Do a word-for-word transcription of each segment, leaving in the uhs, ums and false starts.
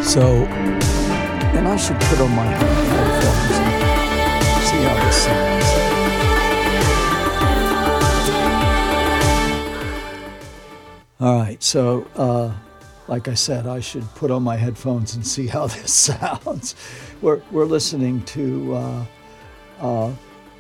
So, and I should put on my headphones and see how this sounds. All right, so uh, like I said, I should put on my headphones and see how this sounds. We're we're listening to uh, uh,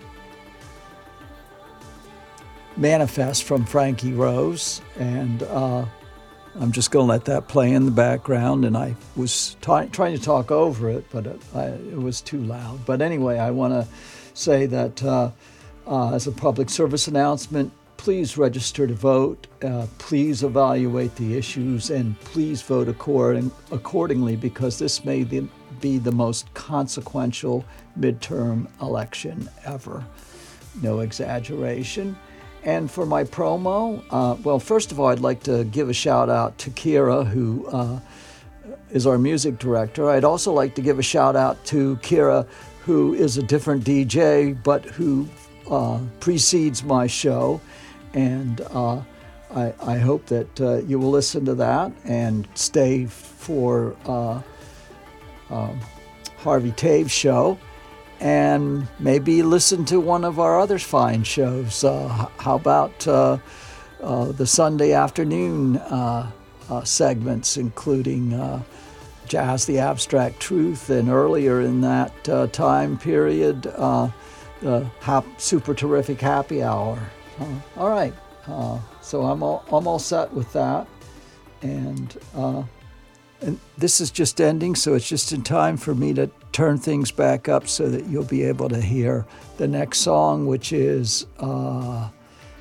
Manifest from Frankie Rose, and uh, I'm just going to let that play in the background. And I was t- trying to talk over it, but it, I, it was too loud. But anyway, I want to say that uh, uh, as a public service announcement, please register to vote. Uh, please evaluate the issues, and please vote according, accordingly, because this may be, be the most consequential midterm election ever. No exaggeration. And for my promo, uh, well, first of all, I'd like to give a shout out to Kira, who uh, is our music director. I'd also like to give a shout out to Kira, who is a different D J, but who uh, precedes my show. And uh, I, I hope that uh, you will listen to that and stay for uh, uh, Harvey Tave's show. And maybe listen to one of our other fine shows. Uh, how about uh, uh, the Sunday afternoon uh, uh, segments, including uh, Jazz the Abstract Truth, and earlier in that uh, time period, uh, the hap- Super Terrific Happy Hour. Uh, all right, uh, so I'm all, I'm all set with that. And uh, And this is just ending, so it's just in time for me to turn things back up so that you'll be able to hear the next song, which is, uh,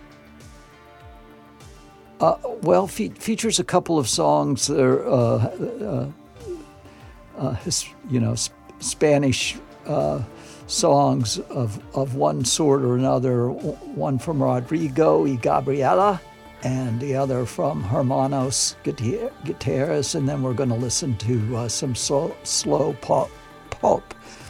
uh, well, fe- features a couple of songs that are, uh, uh, uh, his, you know, sp- Spanish uh, songs of, of one sort or another, one from Rodrigo y Gabriela, and the other from Hermanos Gutierrez, and then we're going to listen to uh, some slow, slow pop, pulp